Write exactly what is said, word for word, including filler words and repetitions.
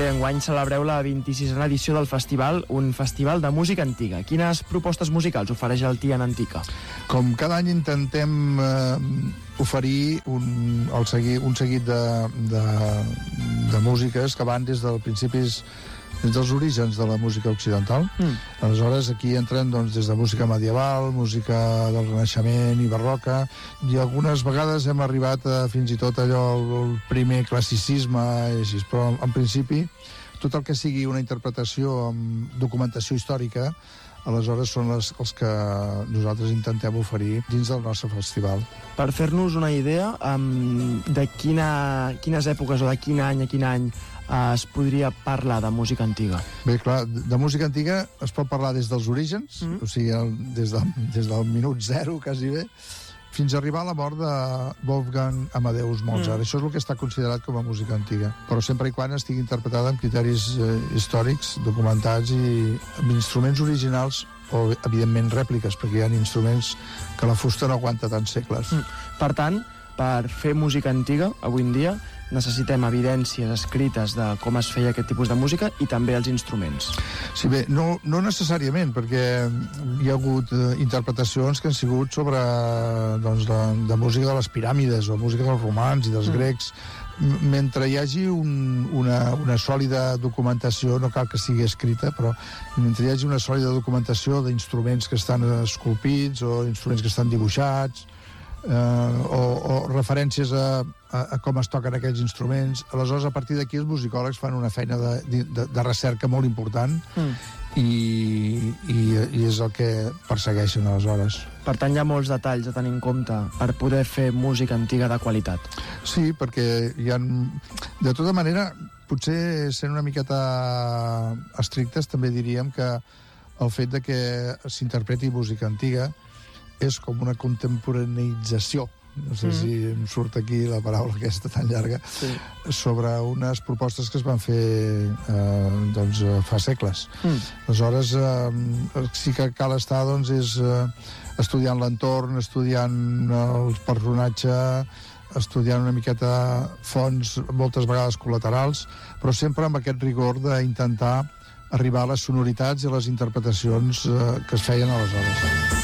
Bé, enguany celebreu la vint-i-sisena edició del festival, un festival de música antiga. Quines propostes musicals ofereix el Tian Antica? Com cada any intentem eh, oferir un, el segui, un seguit de, de, de músiques que van des dels principis, des dels orígens de la música occidental. Mm. Aleshores, aquí entren doncs, des de música medieval, música del Renaixement i barroca, i algunes vegades hem arribat a fins i tot allò, el primer classicisme, així, però en principi tot el que sigui una interpretació amb documentació històrica, aleshores són les, els que nosaltres intentem oferir dins del nostre festival. Per fer-nos una idea um, de quina, quines èpoques o de quin any a quin any uh, es podria parlar de música antiga? Bé, clar, de música antiga es pot parlar des dels orígens, mm. o sigui, el, des, de, des del minut zero, quasi bé, fins a arribar a la mort de Wolfgang Amadeus Mozart. Mm. Això és el que està considerat com a música antiga, però sempre i quan estigui interpretada amb criteris eh, històrics, documentats i amb instruments originals o, evidentment, rèpliques, perquè hi ha instruments que la fusta no aguanta tants segles. Mm. Per tant, per fer música antiga, avui en dia, necessitem evidències escrites de com es feia aquest tipus de música i també els instruments. Sí, bé, no, no necessàriament, perquè hi ha hagut eh, interpretacions que han sigut sobre doncs, de, de música de les piràmides o música dels romans i dels mm. grecs. Mentre hi hagi un, una, una sòlida documentació, no cal que sigui escrita, però mentre hi hagi una sòlida documentació d'instruments que estan esculpits o instruments que estan dibuixats, eh, o, o referències a, a, a com es toquen aquells instruments, aleshores a partir d'aquí els musicòlegs fan una feina de, de, de recerca molt important mm. i, i, i és el que persegueixen aleshores. Per tant, hi ha molts detalls a tenir en compte per poder fer música antiga de qualitat. Sí, perquè hi ha... De tota manera, potser sent una miqueta estrictes, també diríem que el fet de que s'interpreti música antiga és com una contemporaneïtzació, no sé mm. si em surt aquí la paraula aquesta tan llarga, sí. sobre unes propostes que es van fer eh, doncs, fa segles. Mm. Aleshores, eh, sí que cal estar doncs, és, eh, estudiant l'entorn, estudiant el personatge, estudiant una miqueta fonts, moltes vegades col·laterals, però sempre amb aquest rigor d'intentar arribar a les sonoritats i a les interpretacions eh, que es feien aleshores.